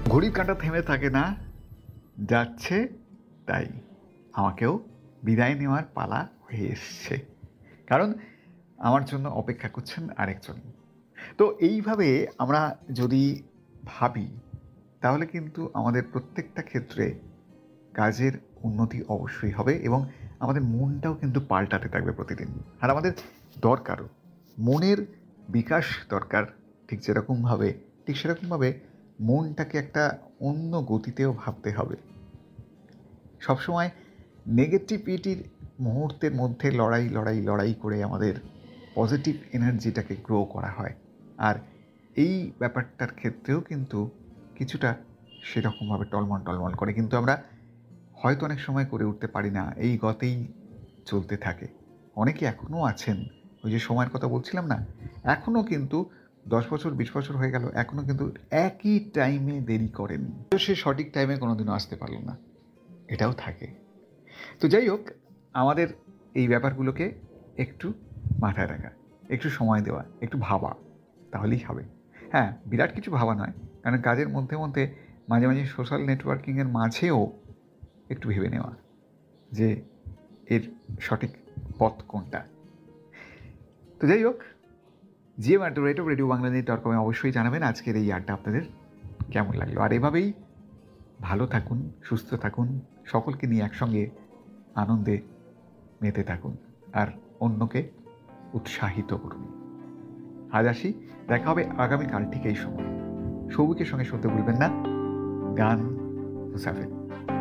ঘড়ির কাঁটা থেমে থাকে না, যাচ্ছে তাই আমাকেও বিদায় নেওয়ার পালা হয়ে এসছে, কারণ আমার জন্য অপেক্ষা করছেন আরেকজন। তো এইভাবে আমরা যদি ভাবি তাহলে কিন্তু আমাদের প্রত্যেকটা ক্ষেত্রে কাজের উন্নতি অবশ্যই হবে এবং আমাদের মনটাও কিন্তু পাল্টাতে থাকবে প্রতিদিন। আর আমাদের দরকারও মনের বিকাশ দরকার, ঠিক সেরকমভাবে মনটাকে একটা অন্য গতিতেও ভাবতে হবে। সবসময় নেগেটিভিটির মুহূর্তের মধ্যে লড়াই করে আমাদের পজিটিভ এনার্জিটাকে গ্রো করা হয়। আর এই ব্যাপারটার ক্ষেত্রেও কিন্তু কিছুটা সেরকমভাবে টলমল করে, কিন্তু আমরা হয়তো অনেক সময় করে উঠতে পারি না, এই গতেই চলতে থাকে। অনেকে এখনও আছেন, ওই যে সময়ের কথা বলছিলাম না, এখনও কিন্তু 10 বছর 20 বছর হয়ে গেল, এখনও কিন্তু একই টাইমে দেরি করেন, তো সে সঠিক টাইমে কোনোদিনও আসতে পারল না, এটাও থাকে। তো যাই হোক, আমাদের এই ব্যাপারগুলোকে একটু মাথায় রাখা, একটু সময় দেওয়া, একটু ভাবা, তাহলেই হবে। হ্যাঁ, বিরাট কিছু ভাবা নয়, কারণ কাজের মধ্যে মাঝে মাঝে সোশ্যাল নেটওয়ার্কিংয়ের মাঝেও একটু ভেবে নেওয়া যে এর সঠিক পথ কোনটা। তো যাই হোক, gm@radio বাংলাদেশ.com অবশ্যই জানাবেন আজকের এই আড্ডা আপনাদের কেমন লাগলো। আর এভাবেই ভালো থাকুন, সুস্থ থাকুন, সকলকে নিয়ে একসঙ্গে আনন্দে মেতে থাকুন আর অন্যকে উৎসাহিত করুন। আজ আসি, দেখা হবে আগামীকাল ঠিক এই সময়। সৌভিকের সঙ্গে শুনতে ভুলবেন না গান মুসাফির।